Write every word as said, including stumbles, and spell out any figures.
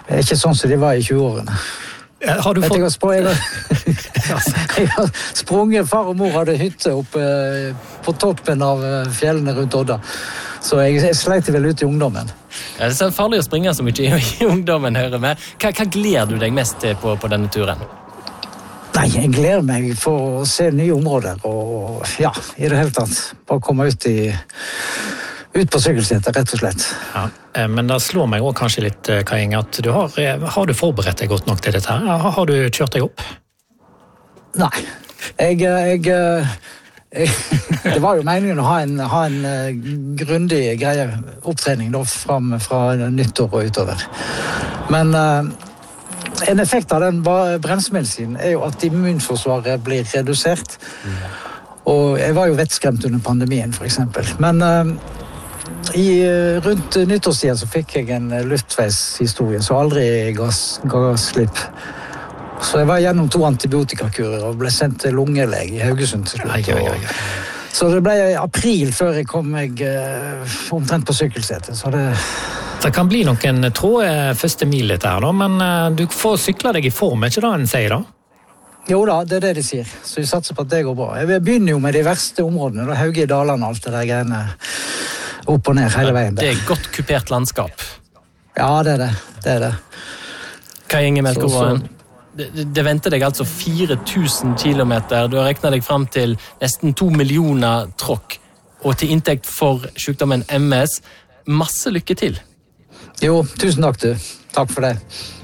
er ikke sånn som de var i tjue-årene. Har du fått... Jeg har, spr jeg, har, jeg har sprunget, far og mor hadde hytte oppe på toppen av fjellene rundt Odda. Så jeg, jeg sleit vel ut i ungdommen. Ja, det er så farlig å springe så mye i, i ungdommen, hører med. Hva, hva gleder du deg mest til på, på denne turen? Nei, jeg gleder meg for å se nye områder, og ja, i det hele tatt. Bare komme ut i... ut på sykkelsetet, rett og slett. Ja, men det slår meg også kanskje litt, Kai Inge, at du har, har du forberedt deg godt nok til dette her? Har du kjørt deg opp? Nei, jeg, jeg, jeg det var jo meningen å ha en, ha en grundig greie opptrening da, frem, fra nyttår og utover. Men uh, en effekt av den bremsemedisinen er jo at immunforsvaret blir redusert. Og jeg var jo vettskremt under pandemien, for eksempel. Men uh, I, rundt nyttårstiden så fikk jeg en luftveishistorie, så aldri ga, ga slipp. Så jeg var gjennom to antibiotikakurer og ble sendt til lungelege i Haugesund til slutt. Ai, ai, ai. Så det ble i april før jeg kom meg uh, omtrent på sykkelsetet. Så det... det kan bli noen tråde første mil litt her, da, men uh, du får sykle deg i form, er ikke det en sier da? Jo da, det er det de sier. Så vi satser på at det går bra. Jeg begynner jo med de verste områdene, da Hauge i Dalene og alt det der greiene. Opp og ned hele veien der. Det er godt kupert landskap. Ja, det er det. Det er det. Kai Inge Melkevold, det, det venter deg altså fire tusen kilometer. Du har regnet deg frem til nesten to millioner tråkk, og til inntekt for sykdommen M S. Masse lykke til. Jo, tusen takk du. Takk for det.